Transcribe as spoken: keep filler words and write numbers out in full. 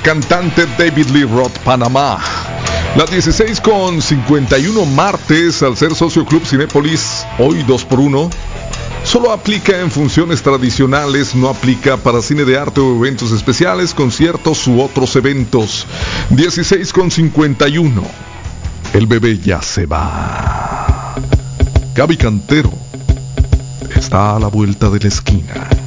cantante David Lee Roth, Panamá. Las dieciséis con cincuenta y uno, martes, al ser socio Club Cinépolis, hoy dos por uno. Solo aplica en funciones tradicionales, no aplica para cine de arte o eventos especiales, conciertos u otros eventos. dieciséis con cincuenta y uno. El bebé ya se va. Gaby Cantero está a la vuelta de la esquina.